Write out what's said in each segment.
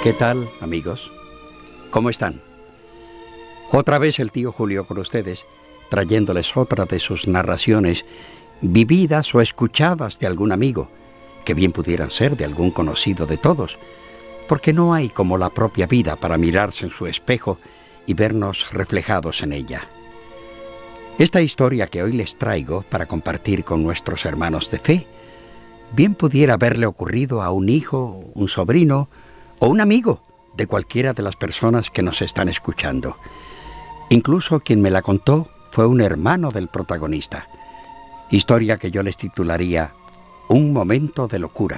¿Qué tal, amigos? ¿Cómo están? Otra vez el tío Julio con ustedes, trayéndoles otra de sus narraciones vividas o escuchadas de algún amigo, que bien pudieran ser de algún conocido de todos, porque no hay como la propia vida para mirarse en su espejo y vernos reflejados en ella. Esta historia que hoy les traigo para compartir con nuestros hermanos de fe, bien pudiera haberle ocurrido a un hijo, un sobrino o un amigo de cualquiera de las personas que nos están escuchando. Incluso quien me la contó fue un hermano del protagonista. Historia que yo les titularía Un momento de locura.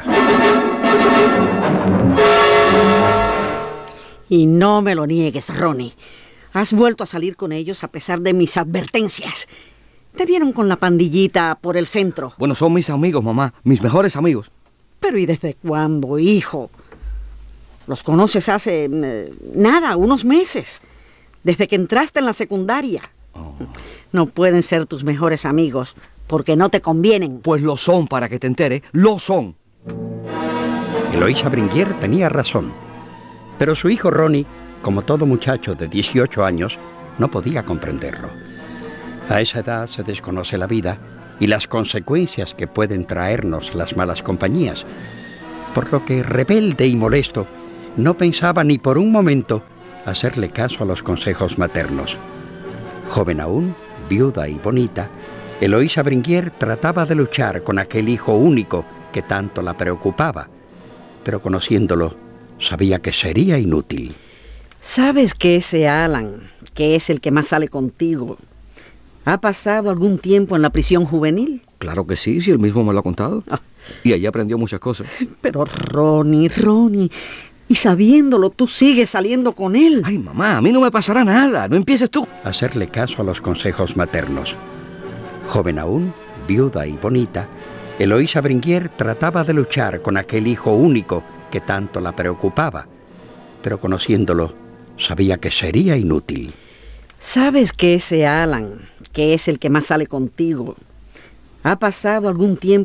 Y no me lo niegues, Ronnie. Has vuelto a salir con ellos a pesar de mis advertencias. Te vieron con la pandillita por el centro. Bueno, son mis amigos, mamá, mis mejores amigos. Pero ¿y desde cuándo, hijo? Los conoces hace, unos meses. Desde que entraste en la secundaria. No pueden ser tus mejores amigos, porque no te convienen. Pues lo son, para que te enteres, lo son. Eloísa Bringuier tenía razón, pero su hijo Ronnie, como todo muchacho de 18 años, no podía comprenderlo. A esa edad se desconoce la vida y las consecuencias que pueden traernos las malas compañías, por lo que, rebelde y molesto, no pensaba ni por un momento hacerle caso a los consejos maternos. Joven aún, viuda y bonita, Eloísa Bringuier trataba de luchar con aquel hijo único que tanto la preocupaba, pero conociéndolo, sabía que sería inútil. ¿Sabes que ese Alan, que es el que más sale contigo, ha pasado algún tiempo en la prisión juvenil? Claro que sí, si él mismo me lo ha contado. Y allí aprendió muchas cosas. Pero Ronnie, y sabiéndolo, tú sigues saliendo con él. Ay, mamá, a mí no me pasará nada, no empieces tú. Hacerle caso a los consejos maternos. Joven aún, viuda y bonita, Eloísa Bringuier trataba de luchar con aquel hijo único que tanto la preocupaba, pero conociéndolo, sabía que sería inútil. ¿Sabes que ese Alan, que es el que más sale contigo, ha pasado algún tiempo